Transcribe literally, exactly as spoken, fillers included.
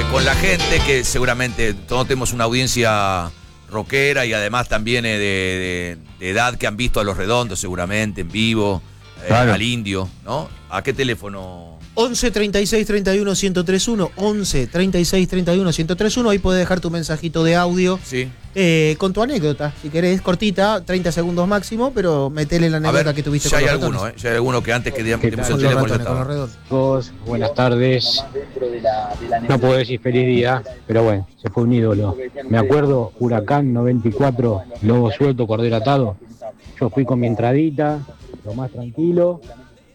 con la gente, que seguramente todos tenemos una audiencia rockera y además también eh, de, de, de edad que han visto a Los Redondos seguramente en vivo, eh, Claro. al Indio, ¿no? ¿A qué teléfono? once treinta y seis treinta y uno ciento treinta y uno, once treinta y seis treinta y uno ciento treinta y uno, ahí podés dejar tu mensajito de audio Sí. eh, con tu anécdota, si querés, cortita, treinta segundos máximo, pero metele la A anécdota ver, que tuviste ya con hay los alguno, ratones. ¿eh? Ya hay alguno que antes que ¿Qué demos tal? el Con los teléfono ya ratones, con los estaba. redondos. Chicos, buenas tardes. No puedo decir feliz día, pero bueno, se fue un ídolo. Me acuerdo, Huracán noventa y cuatro, lobo suelto, cordero atado. Yo fui con mi entradita, lo más tranquilo,